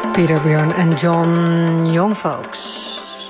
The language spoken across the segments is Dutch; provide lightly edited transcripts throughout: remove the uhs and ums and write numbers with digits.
Peter Bjorn en John Youngfolks.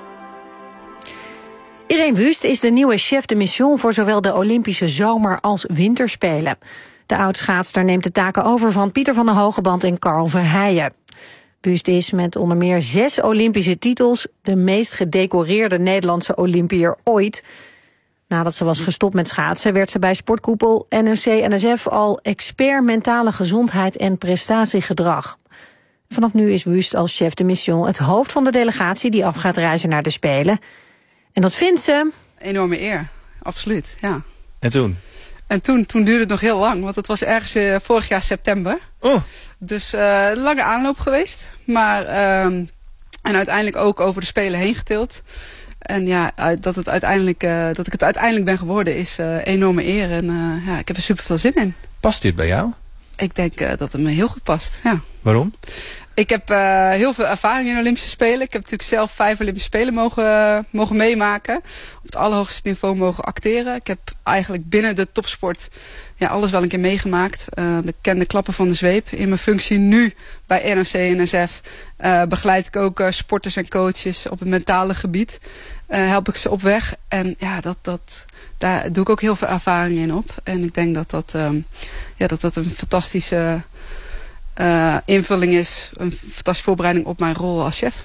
Irene Wust is de nieuwe chef de mission voor zowel de Olympische zomer- als winterspelen. De oud-schaatster neemt de taken over van Pieter van der Hogeband en Carl Verheijen. Wust is met onder meer 6 Olympische titels de meest gedecoreerde Nederlandse Olympiër ooit. Nadat ze was gestopt met schaatsen werd ze bij sportkoepel NOC-NSF al expert mentale gezondheid en prestatiegedrag. Vanaf nu is Wust als chef de mission het hoofd van de delegatie die af gaat reizen naar de Spelen. En dat vindt ze... Enorme eer, absoluut, ja. En toen? En toen duurde het nog heel lang, want het was ergens vorig jaar september. Oh. Dus een lange aanloop geweest. Maar, en uiteindelijk ook over de Spelen heen getild. En ja, dat ik het uiteindelijk ben geworden is enorme eer. En ja, ik heb er super veel zin in. Past dit bij jou? Ik denk dat het me heel goed past, ja. Waarom? Ik heb heel veel ervaring in Olympische Spelen. Ik heb natuurlijk zelf 5 Olympische Spelen mogen meemaken. Op het allerhoogste niveau mogen acteren. Ik heb eigenlijk binnen de topsport alles wel een keer meegemaakt. Ik ken de klappen van de zweep. In mijn functie nu bij NOC-NSF begeleid ik ook sporters en coaches op het mentale gebied. Help ik ze op weg. En ja, daar doe ik ook heel veel ervaring in op. En ik denk dat dat een fantastische invulling is. Een fantastische voorbereiding op mijn rol als chef.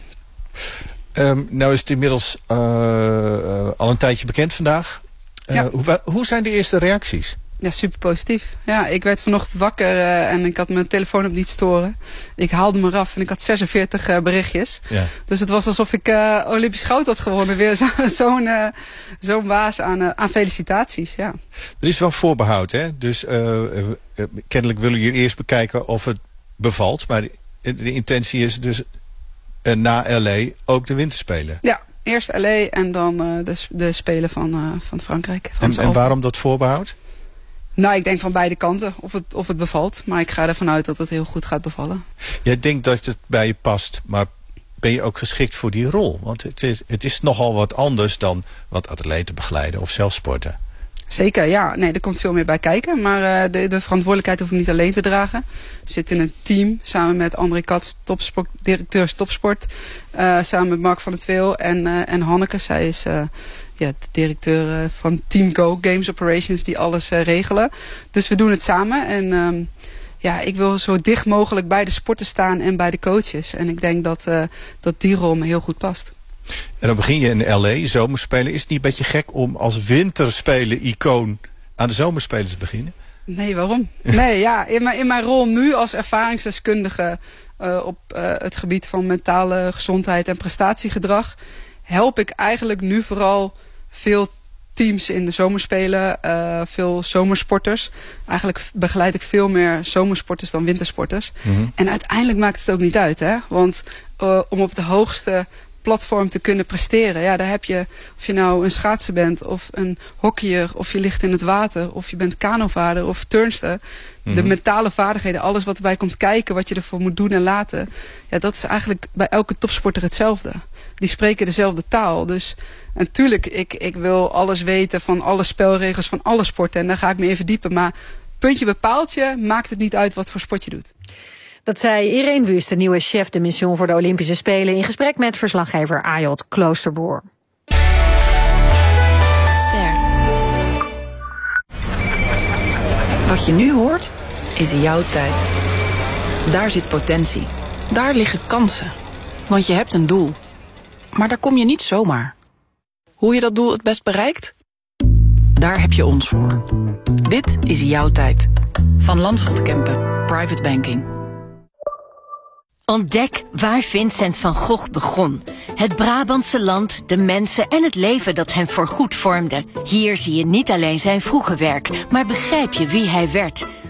Nou is het inmiddels al een tijdje bekend vandaag. Hoe zijn de eerste reacties? Ja, super positief. Ja, ik werd vanochtend wakker en ik had mijn telefoon op niet storen. Ik haalde me eraf en ik had 46 berichtjes. Ja. Dus het was alsof ik Olympisch goud had gewonnen. Weer zo'n waas aan felicitaties. Ja. Er is wel voorbehoud, hè? Dus kennelijk willen jullie eerst bekijken of het bevalt. Maar de intentie is dus na LA ook de winterspelen. Ja, eerst LA en dan de Spelen van Frankrijk. En waarom dat voorbehoud? Nou, ik denk van beide kanten of het bevalt. Maar ik ga ervan uit dat het heel goed gaat bevallen. Jij denkt dat het bij je past, maar ben je ook geschikt voor die rol? Want het is nogal wat anders dan wat atleten begeleiden of zelf sporten. Zeker, ja. Nee, er komt veel meer bij kijken. Maar de verantwoordelijkheid hoef ik niet alleen te dragen. Ik zit in een team samen met André Katz, directeur topsport. Samen met Mark van der Tweel en Hanneke. Zij is de directeur van Team Go, Games Operations, die alles regelen. Dus we doen het samen. En ik wil zo dicht mogelijk bij de sporten staan en bij de coaches. En ik denk dat die rol me heel goed past. En dan begin je in LA, zomerspelen. Is het niet een beetje gek om als winterspelen-icoon aan de zomerspelen te beginnen? Nee, waarom? Nee, ja, in mijn rol nu als ervaringsdeskundige op het gebied van mentale gezondheid en prestatiegedrag help ik eigenlijk nu vooral veel teams in de zomerspelen, veel zomersporters. Eigenlijk begeleid ik veel meer zomersporters dan wintersporters. Mm-hmm. En uiteindelijk maakt het ook niet uit, hè? Want om op de hoogste platform te kunnen presteren. Daar heb je, of je nou een schaatser bent of een hockeyer, of je ligt in het water, of je bent kanovaarder of turnster. Mm-hmm. De mentale vaardigheden, alles wat erbij komt kijken, wat je ervoor moet doen en laten. Ja, dat is eigenlijk bij elke topsporter hetzelfde. Die spreken dezelfde taal. Dus natuurlijk, ik wil alles weten van alle spelregels van alle sporten. En daar ga ik me in verdiepen. Maar puntje bij paaltje maakt het niet uit wat voor sport je doet. Dat zei Irene Wust, de nieuwe chef de mission voor de Olympische Spelen, in gesprek met verslaggever Ayot Kloosterboer. Ster. Wat je nu hoort, is jouw tijd. Daar zit potentie. Daar liggen kansen. Want je hebt een doel. Maar daar kom je niet zomaar. Hoe je dat doel het best bereikt? Daar heb je ons voor. Dit is jouw tijd. Van Landschot Kempen, Private Banking. Ontdek waar Vincent van Gogh begon. Het Brabantse land, de mensen en het leven dat hem voorgoed vormde. Hier zie je niet alleen zijn vroege werk, maar begrijp je wie hij werd.